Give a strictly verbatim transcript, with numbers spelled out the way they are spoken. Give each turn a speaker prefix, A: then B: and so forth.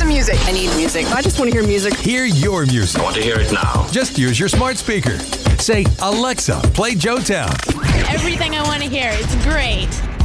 A: some music.
B: I need music.
A: I just want to hear music.
C: Hear your music.
D: I want to hear it now.
C: Just use your smart speaker. Say, Alexa, play Joetown.
E: Everything I want to hear. It's great.